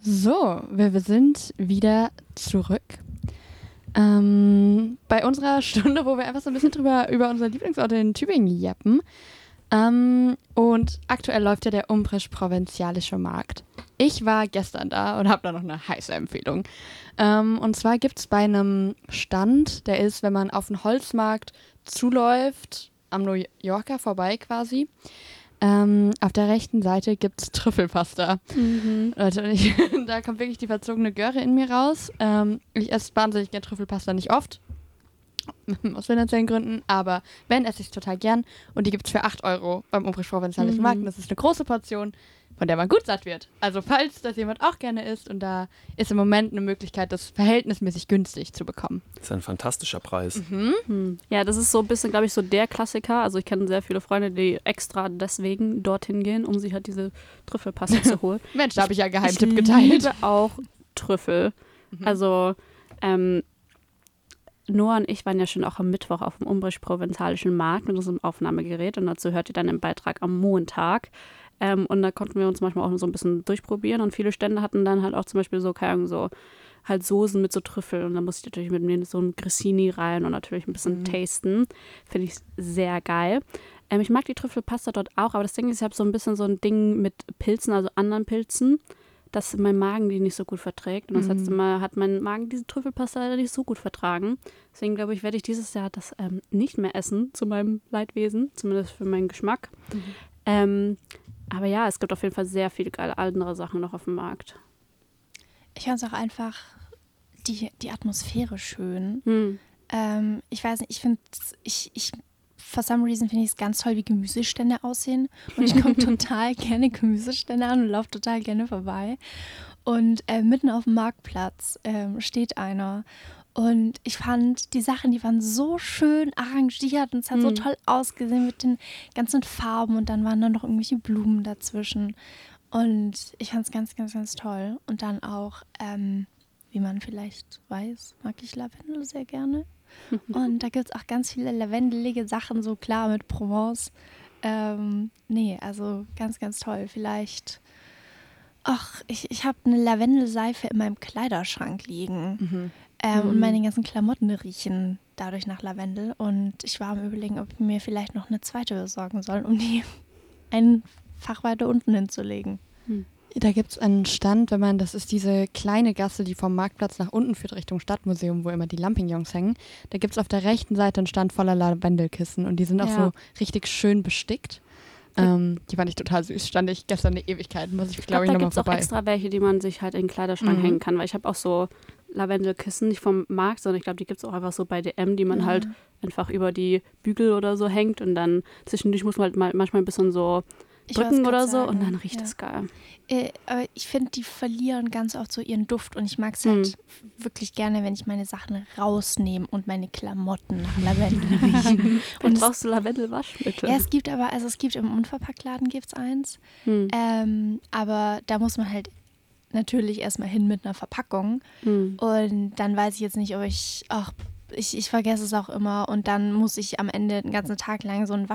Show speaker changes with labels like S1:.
S1: So, wir sind wieder zurück. Bei unserer Stunde, wo wir einfach so ein bisschen über unsere Lieblingsorte in Tübingen jappen. Und aktuell läuft ja der Umbrisch-Provinzialische Markt. Ich war gestern da und habe da noch eine heiße Empfehlung. Und zwar gibt es bei einem Stand, der ist, wenn man auf den Holzmarkt zuläuft, am New Yorker vorbei quasi. Auf der rechten Seite gibt es Trüffelpasta. Leute, da kommt wirklich die verzogene Göre in mir raus. Ich esse wahnsinnig gern Trüffelpasta, nicht oft. Aus finanziellen Gründen, aber wenn, esse ich es total gern. Und die gibt es für 8 Euro beim Umbrisch-Provinzialischen Markt. Und das ist eine große Portion, von der man gut satt wird. Also falls das jemand auch gerne isst und da ist im Moment eine Möglichkeit, das verhältnismäßig günstig zu bekommen.
S2: Das ist ein fantastischer Preis.
S3: Ja, das ist so ein bisschen, glaube ich, so der Klassiker. Also ich kenne sehr viele Freunde, die extra deswegen dorthin gehen, um sich halt diese Trüffelpaste zu holen.
S1: Mensch, da habe ich ja Geheimtipp geteilt.
S3: Ich liebe auch Trüffel. Also Noah und ich waren ja schon auch am Mittwoch auf dem Umbrisch-Provinzialischen Markt mit unserem Aufnahmegerät und dazu hört ihr dann im Beitrag am Montag. Und da konnten wir uns manchmal auch so ein bisschen durchprobieren und viele Stände hatten dann halt auch zum Beispiel so, keine Ahnung, so halt Soßen mit so Trüffel und da musste ich natürlich mit mir so ein Grissini rein und natürlich ein bisschen tasten. Finde ich sehr geil. Ich mag die Trüffelpasta dort auch, aber das Ding ist, ich habe so ein bisschen so ein Ding mit Pilzen, also anderen Pilzen, dass mein Magen die nicht so gut verträgt. Und das letzte Mal hat mein Magen diese Trüffelpasta leider nicht so gut vertragen. Deswegen glaube ich, werde ich dieses Jahr das nicht mehr essen, zu meinem Leidwesen, zumindest für meinen Geschmack. Aber ja, es gibt auf jeden Fall sehr viele geile andere Sachen noch auf dem Markt.
S4: Ich fand es auch einfach die Atmosphäre schön. Ich weiß nicht, for some reason finde ich es ganz toll, wie Gemüsestände aussehen. Und ich komme total gerne Gemüsestände an und laufe total gerne vorbei. Und mitten auf dem Marktplatz steht einer. Und ich fand, die Sachen, die waren so schön arrangiert und es hat so toll ausgesehen mit den ganzen Farben und dann waren da noch irgendwelche Blumen dazwischen. Und ich fand es ganz, ganz, ganz toll. Und dann auch, wie man vielleicht weiß, mag ich Lavendel sehr gerne. Und da gibt es auch ganz viele lavendelige Sachen, so klar mit Provence. Also ganz, ganz toll. Vielleicht, ich habe eine Lavendelseife in meinem Kleiderschrank liegen. Und meine ganzen Klamotten riechen dadurch nach Lavendel. Und ich war am Überlegen, ob ich mir vielleicht noch eine zweite besorgen soll, um die ein Fach weiter unten hinzulegen.
S1: Da gibt es einen Stand, das ist diese kleine Gasse, die vom Marktplatz nach unten führt, Richtung Stadtmuseum, wo immer die Lampignons hängen. Da gibt es auf der rechten Seite einen Stand voller Lavendelkissen und die sind auch so richtig schön bestickt. Die fand ich total süß. Stand ich gestern eine Ewigkeit, muss ich glaube ich nochmal vorbei.
S3: Da gibt es auch extra welche, die man sich halt in den Kleiderschrank hängen kann, weil ich habe auch so Lavendelkissen, nicht vom Markt, sondern ich glaube, die gibt es auch einfach so bei DM, die man halt einfach über die Bügel oder so hängt und dann zwischendurch muss man halt manchmal ein bisschen so drücken oder so und dann riecht das geil.
S4: Aber ich finde, die verlieren ganz oft so ihren Duft und ich mag es halt wirklich gerne, wenn ich meine Sachen rausnehme und meine Klamotten nach Lavendel riechen.
S3: Und brauchst du Lavendelwaschmittel?
S4: Ja, es gibt im Unverpacktladen gibt's eins, aber da muss man halt natürlich erstmal hin mit einer Verpackung und dann weiß ich jetzt nicht, ob ich vergesse es auch immer und dann muss ich am Ende den ganzen Tag lang so ein